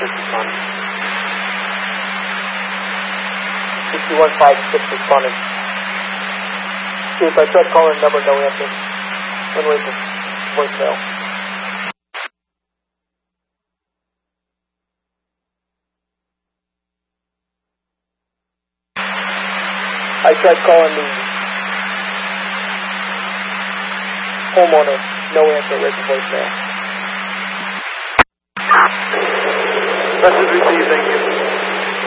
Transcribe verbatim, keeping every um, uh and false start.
six responding. sixty-one five six responding. Chief, I tried calling number, no answer. One way for voicemail. I tried calling the homeowner, no answer, wait for voicemail. Message received, thank you.